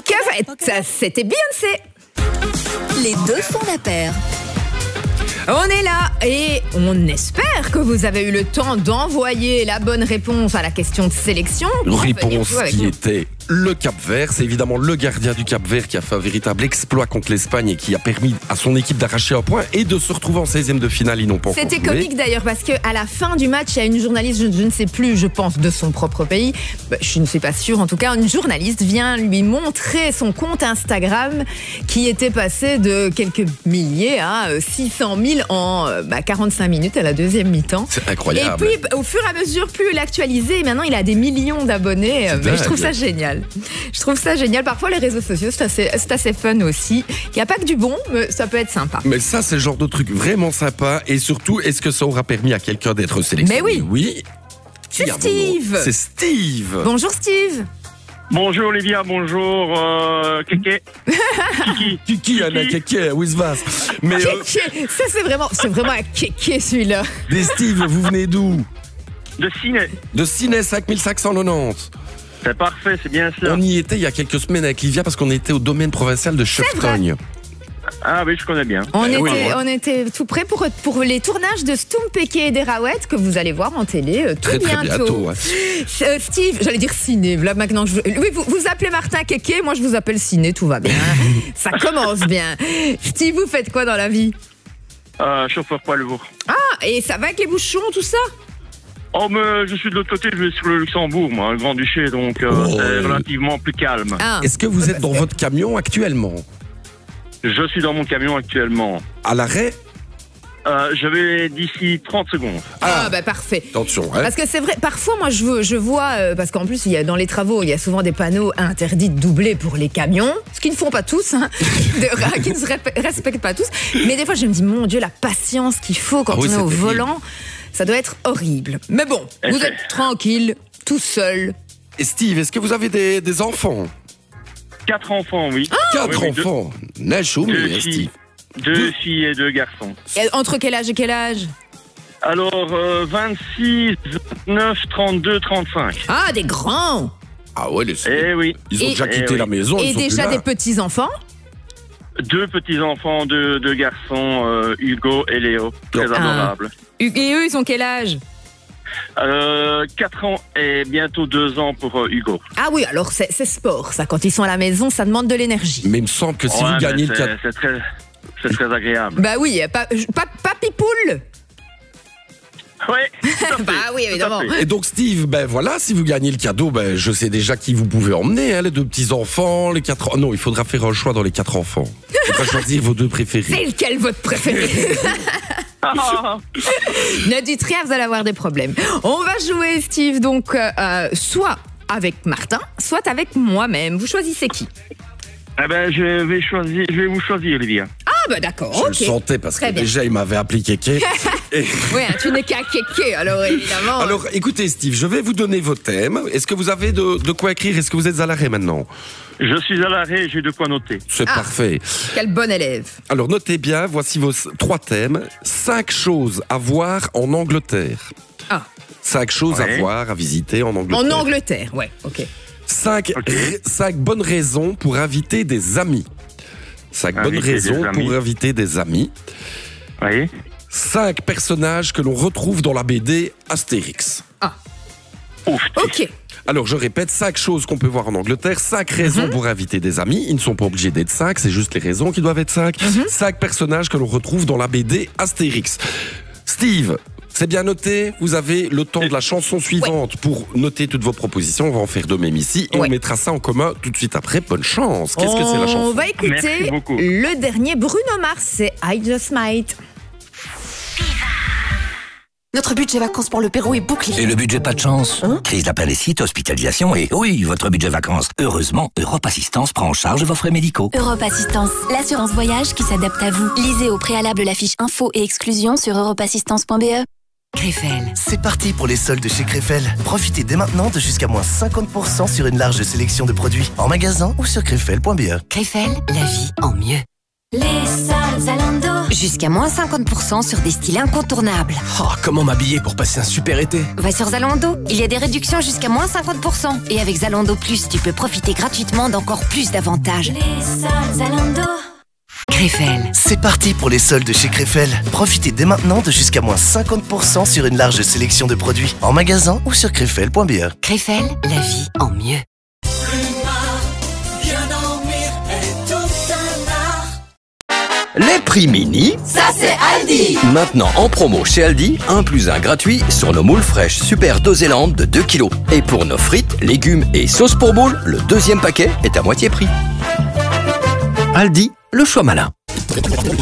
Que faites? C'était Beyoncé. Les deux font la paire. On est là et on espère que vous avez eu le temps d'envoyer la bonne réponse à la question de sélection. Réponse qui était le Cap-Vert. C'est évidemment le gardien du Cap-Vert qui a fait un véritable exploit contre l'Espagne et qui a permis à son équipe d'arracher un point et de se retrouver en 16e de finale. Ils n'ont pas C'était comique d'ailleurs parce qu'à la fin du match, il y a une journaliste, je ne sais plus, je pense de son propre pays, je ne suis pas sûre en tout cas, une journaliste vient lui montrer son compte Instagram qui était passé de quelques milliers à 600 000 en 45 minutes à la deuxième mi-temps. C'est incroyable. Et puis au fur et à mesure, plus il actualisait, maintenant il a des millions d'abonnés. Je trouve ça génial. Je trouve ça génial. Parfois, les réseaux sociaux, c'est assez fun aussi. Il n'y a pas que du bon, mais ça peut être sympa. Mais ça, c'est le genre de truc vraiment sympa. Et surtout, est-ce que ça aura permis à quelqu'un d'être sélectionné? Mais oui. Oui. C'est Steve. C'est Steve. Bonjour Steve. Bonjour Olivia, bonjour Kéké. Kiki, Anna Kéké, Wisvas. Mais Kéké, ça c'est vraiment un Kéké celui-là. Des Steve, vous venez d'où? De Ciné. De Ciné 5590. C'est parfait, c'est bien ça. On y était il y a quelques semaines avec Livia parce qu'on était au domaine provincial de Cheftogne. Ah oui, je connais bien. On était tout prêt pour les tournages de Stoum, Péké et des Raouettes que vous allez voir en télé très bientôt. Ouais. Steve, j'allais dire Ciné. Là maintenant, oui, vous appelez Martin Kéké, moi je vous appelle Ciné, tout va bien. Ça commence bien. Steve, vous faites quoi dans la vie? Chauffeur poids lourd. Ah, et ça va avec les bouchons, tout ça? Oh, mais je suis de l'autre côté, je vais sur le Luxembourg, moi, le Grand-Duché, donc c'est relativement plus calme. Est-ce que vous êtes dans votre camion actuellement? Je suis dans mon camion actuellement. À l'arrêt? Je vais d'ici 30 secondes. Parfait. Attention, hein. Parce que c'est vrai, parfois moi je vois, parce qu'en plus dans les travaux, il y a souvent des panneaux interdits de doubler pour les camions, ce qu'ils ne font pas tous, qui ne se respectent pas tous. Mais des fois je me dis, mon Dieu, la patience qu'il faut quand on est au volant, ça doit être horrible. Mais bon, vous êtes tranquille, tout seul. Et Steve, est-ce que vous avez des enfants? 4 enfants, oui. 4 enfants. Deux filles. 2 filles et 2 garçons. Et entre quel âge et quel âge? Alors, 26, 29, 32, 35. Ah, des grands. Ah ouais, oui. Ils ont déjà quitté la maison. Et déjà des petits-enfants? 2 petits-enfants, 2 garçons, Hugo et Léo. Très adorables. Et eux, ils ont quel âge? 4 ans et bientôt 2 ans pour Hugo. Ah oui, alors c'est sport, ça. Quand ils sont à la maison, ça demande de l'énergie. Mais il me semble que si vous gagnez le 4... C'est très agréable. Bah oui, papy poule. Oui. Bah oui, évidemment. Et donc Steve, voilà, si vous gagnez le cadeau, je sais déjà qui vous pouvez emmener, les 2 petits-enfants, les 4... Non, il faudra faire un choix dans les 4 enfants. Il faudra choisir vos 2 préférés. C'est lequel votre préféré? Ne dites rien, vous allez avoir des problèmes. On va jouer, Steve, donc soit avec Martin, soit avec moi-même. Vous choisissez qui? Je vais vous choisir, Olivia. Ah d'accord, Je le sentais parce que déjà il m'avait appelé Kéké. Oui, tu n'es qu'à Kéké, alors évidemment. Alors écoutez Steve, je vais vous donner vos thèmes. Est-ce que vous avez de quoi écrire? Est-ce que vous êtes à l'arrêt maintenant? Je suis à l'arrêt, j'ai de quoi noter. C'est parfait. Quel bon élève. Alors notez bien, voici vos 3 thèmes. 5 choses à voir en Angleterre. 5 choses à voir, à visiter en Angleterre. En Angleterre, ouais, ok. 5 bonnes raisons pour inviter des amis. 5 bonnes raisons pour inviter des amis. Oui. 5 personnages que l'on retrouve dans la BD Astérix. Ok. Alors, je répète, 5 choses qu'on peut voir en Angleterre, 5 raisons pour inviter des amis. Ils ne sont pas obligés d'être 5, c'est juste les raisons qui doivent être 5. 5 personnages que l'on retrouve dans la BD Astérix. Steve, c'est bien noté. Vous avez le temps de la chanson suivante pour noter toutes vos propositions. On va en faire de même ici et on mettra ça en commun tout de suite après. Bonne chance. Qu'est-ce que c'est la chanson? On va écouter le dernier Bruno Mars, c'est I Just Might. Notre budget vacances pour le Pérou est bouclé. Et le budget pas de chance? Crise d'appendicite, hospitalisation et oui, votre budget vacances. Heureusement, Europe Assistance prend en charge vos frais médicaux. Europe Assistance, l'assurance voyage qui s'adapte à vous. Lisez au préalable la fiche info et exclusion sur europeassistance.be. Crefel. C'est parti pour les soldes chez Crefel. Profitez dès maintenant de jusqu'à moins 50% sur une large sélection de produits en magasin ou sur crefel.be. Crefel, la vie en mieux. Les soldes Zalando. Jusqu'à moins 50% sur des styles incontournables. Oh, comment m'habiller pour passer un super été? Va sur Zalando, il y a des réductions jusqu'à moins 50%. Et avec Zalando Plus, tu peux profiter gratuitement d'encore plus d'avantages. Les soldes Zalando. Krefel. C'est parti pour les soldes chez Krefel. Profitez dès maintenant de jusqu'à moins 50% sur une large sélection de produits en magasin ou sur krefel.be. Krefel, la vie en mieux. Les prix mini, Ça c'est Aldi. maintenant en promo chez Aldi, 1 + 1 gratuit sur nos moules fraîches Super Dosélande de 2 kg. Et pour nos frites, légumes et sauces pour moules, le deuxième paquet est à moitié prix. Aldi, le choix malin.